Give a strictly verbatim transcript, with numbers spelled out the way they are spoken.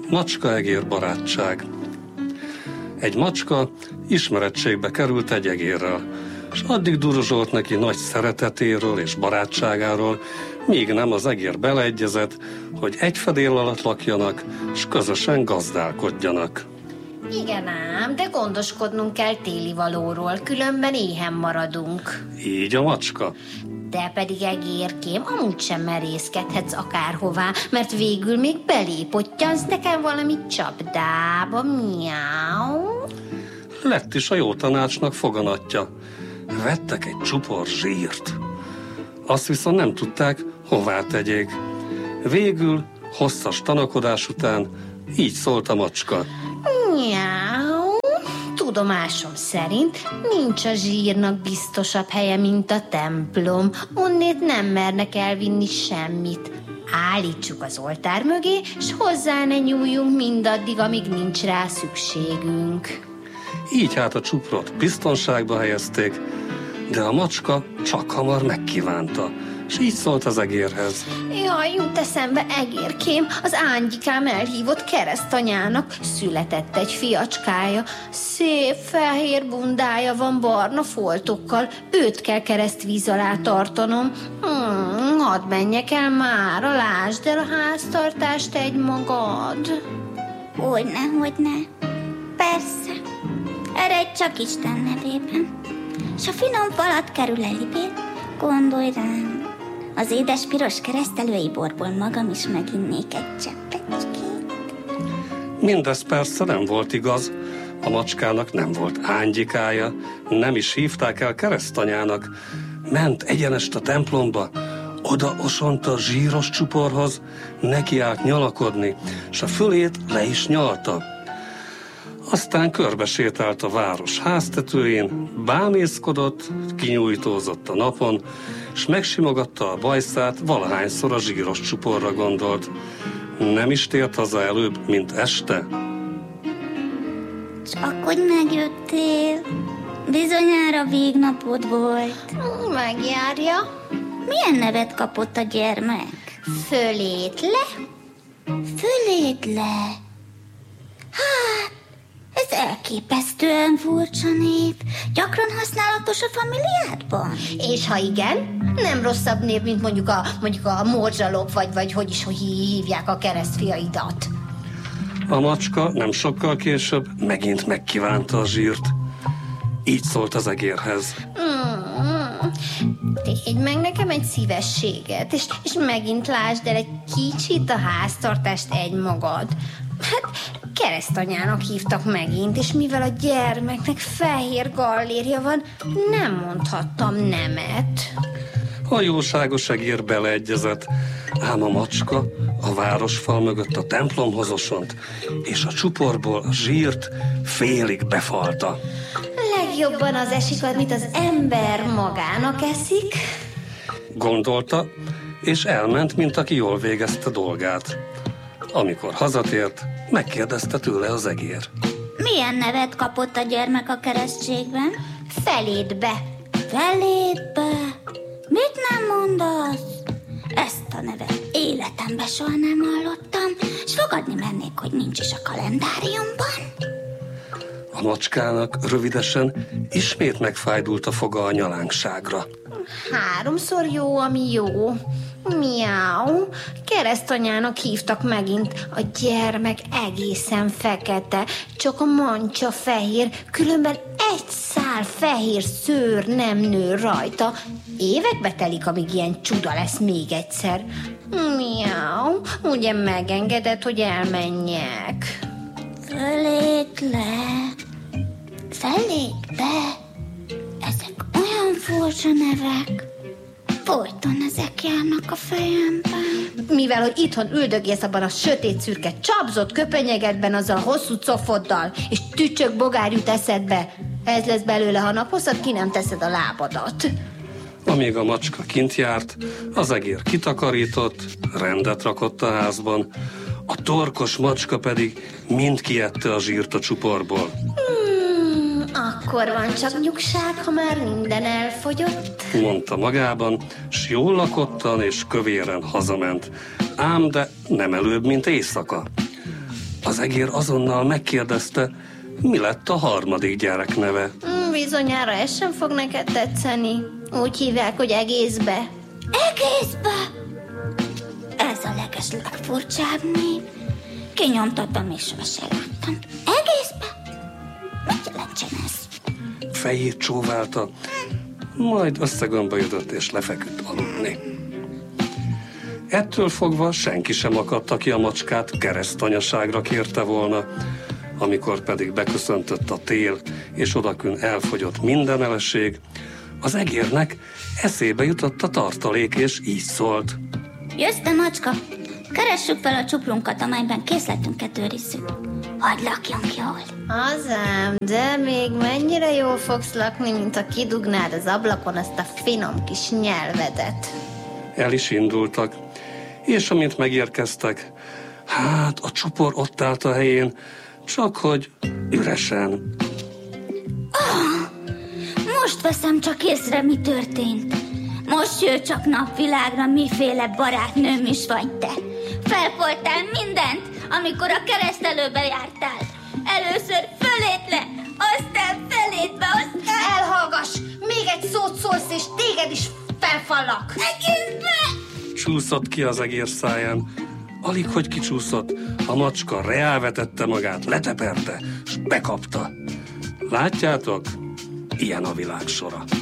Macska-egér barátság. Egy macska ismerettségbe került egy egérrel, és addig duruzsolt neki nagy szeretetéről és barátságáról, míg nem az egér beleegyezett, hogy egy fedél alatt lakjanak, és közösen gazdálkodjanak. Igen ám, de gondoskodnunk kell téli valóról, különben éhen maradunk. Így a macska. Te pedig egérkém, amúgy sem merészkedhetsz akárhová, mert végül még belépottyansz nekem valami csapdába, miau. Lett is a jó tanácsnak foganatja. Vettek egy csupor zsírt. Azt viszont nem tudták, hová tegyék. Végül, hosszas tanakodás után így szólt a macska. Miau. Tudomásom szerint nincs a zsírnak biztosabb helye, mint a templom. Onnét nem mernek elvinni semmit. Állítsuk az oltár mögé, s hozzá ne nyúljunk mindaddig, amíg nincs rá szükségünk. Így hát a csuprot biztonságba helyezték, de a macska csak hamar megkívánta, és így szólt az egérhez. Jaj, jut eszembe, egérkém, az Ángyikám elhívott keresztanyának. Született egy fiacskája, szép fehér bundája van barna foltokkal, őt kell keresztvíz alá tartanom. Hmm, hadd menjek el mára, lásd el a háztartást egy magad. Hogyne, hogyne. Persze. Eredj csak Isten nevében. S a finom falat kerül elibéd, gondolj rám. Az édes piros keresztelői borból magam is meginnék egy cseppecskét. Mindez persze nem volt igaz. A macskának nem volt Ángyikája, nem is hívták el keresztanyának. Ment egyenest a templomba, oda osonta a zsíros csuporhoz, nekiállt nyalakodni, s a fölét le is nyalta. Aztán körbesétált a város háztetőjén, bámészkodott, kinyújtózott a napon, és megsimogatta a bajszát, valahányszor a zsíros csuporra gondolt. Nem is tért haza előbb, mint este. Csak hogy megjöttél, bizonyára végnapod volt. Megjárja. Milyen nevet kapott a gyermek? Fölétle? Fölétle? Hát, ez elképesztően furcsa név. Gyakran használatos a familiádban? És ha igen, nem rosszabb név, mint mondjuk a, mondjuk a morzsalop, vagy, vagy hogy is hogy hívják a keresztfiaidat. A macska nem sokkal később megint megkívánta a zsírt. Így szólt az egérhez. Mm, tégy meg nekem egy szívességet, és, és megint lásd el egy kicsit a háztartást egymagad. Hát keresztanyának hívtak megint, és mivel a gyermeknek fehér gallérja van, nem mondhattam nemet. A jóságos egér beleegyezett, ám a macska a városfal mögött a templomhoz osont, és a csuporból a zsírt félig befalta. Legjobban az esik, amit az ember magának eszik, gondolta, és elment, mint aki jól végezte dolgát. Amikor hazatért, megkérdezte tőle az egér. Milyen nevet kapott a gyermek a keresztségben? felédbe. Felédbe? Mit nem mondasz? Ezt a nevet életemben soha nem hallottam, és fogadni mennék, hogy nincs is a kalendáriumban. A macskának rövidesen ismét megfájdult a foga a nyalánkságra. Háromszor jó, ami jó. Miau. Keresztanyának hívtak megint. A gyermek egészen fekete, csak a mancsa fehér, különben egy szál fehér szőr nem nő rajta. Évekbe telik, amíg ilyen csuda lesz még egyszer. Miau. Ugye megengedett, hogy elmenjek? Fölétle, felétle, ezek olyan furcsa nevek. Folyton ezek járnak a fejemben. Mivel, hogy itthon üldögélsz abban a sötét szürke csapzott köpenyegedben azzal a hosszú cofoddal, és tücsök bogár jut eszedbe, ez lesz belőle, ha naphosszat ki nem teszed a lábadat. Amíg a macska kint járt, az egér kitakarított, rendet rakott a házban, a torkos macska pedig mind kiette a zsírt a csuporból. Hmm, akkor van csak nyugság, ha már minden elfogyott, mondta magában, s jól lakottan és kövéren hazament. Ám de nem előbb, mint éjszaka. Az egér azonnal megkérdezte, mi lett a harmadik gyerek neve. Bizonyára ez sem fog neked tetszeni. Úgy hívják, hogy egészbe. Egészbe? Ez a leges legfurcsább név. Kinyomtatom és sose láttam. Egészbe? Mit jelentsen ez? Fejét csóválta, majd összegömbölyödött és lefeküdt aludni. Ettől fogva senki sem akadt, aki a macskát keresztanyaságra kérte volna. Amikor pedig beköszöntött a tél, és odakün elfogyott minden elesség, az egérnek eszébe jutott a tartalék, és így szólt. Jössz te, macska? Keressük fel a csuprunkat, amelyben készletünket őrizzük. Hadd lakjunk jól. Azám, de még mennyire jól fogsz lakni, mint ha kidugnád az ablakon azt a finom kis nyelvedet. El is indultak, és amint megérkeztek, hát a csupor ott állt a helyén, csak hogy üresen. Oh, most veszem csak észre, mi történt. Most jött csak napvilágra, miféle barátnőm is vagy te. Felfoltál mindent, amikor a keresztelőbe jártál. Először fölétre, aztán felétbe, aztán... Elhallgass! Még egy szót szólsz, és téged is felfallak! Egészbe! Csúszott ki az egér száján. Alig, hogy kicsúszott, a macska reálvetette magát, leteperte, s bekapta. Látjátok? Ilyen a világ sora.